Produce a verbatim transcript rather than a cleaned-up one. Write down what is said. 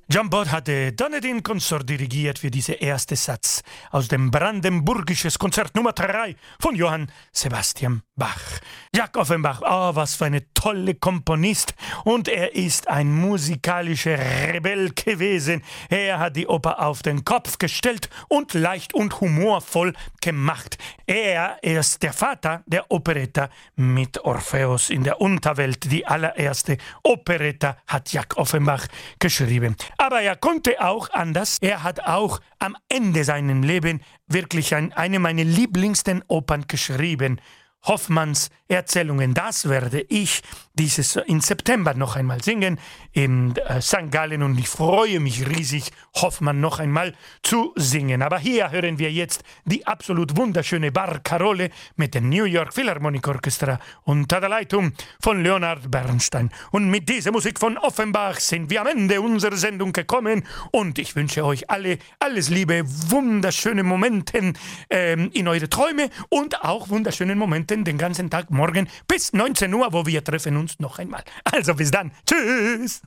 John Bott hatte Donedin Consort dirigiert für diesen ersten Satz aus dem Brandenburgisches Konzert Nummer drei von Johann Sebastian Bach. Jacques Offenbach, oh, was für eine tolle Komponist, und er ist ein musikalischer Rebell gewesen. Er hat die Oper auf den Kopf gestellt und leicht und humorvoll gemacht. Er ist der Vater der Operetta mit Orpheus in der Unterwelt. Die allererste Operetta hat Jacques Offenbach geschrieben. Aber er konnte auch anders. Er hat auch am Ende seines Lebens wirklich ein, eine meiner lieblingsten Opern geschrieben. Hoffmanns Erzählungen. Das werde ich dieses im September noch einmal singen in äh, Sankt Gallen, und ich freue mich riesig, Hoffmann noch einmal zu singen. Aber hier hören wir jetzt die absolut wunderschöne Barcarolle mit dem New York Philharmonic Orchestra unter der Leitung von Leonard Bernstein. Und mit dieser Musik von Offenbach sind wir am Ende unserer Sendung gekommen, und ich wünsche euch alle alles Liebe, wunderschöne Momente ähm, in eure Träume und auch wunderschöne Momente den ganzen Tag morgen bis neunzehn Uhr, wo wir treffen uns noch einmal. Also bis dann. Tschüss.